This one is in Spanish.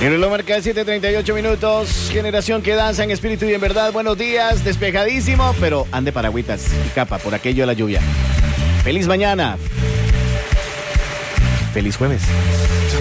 El reloj marca 7:38 minutos. Generación que danza en espíritu y en verdad. Buenos días, despejadísimo, pero ande paragüitas y capa por aquello de la lluvia. Feliz mañana. Feliz jueves.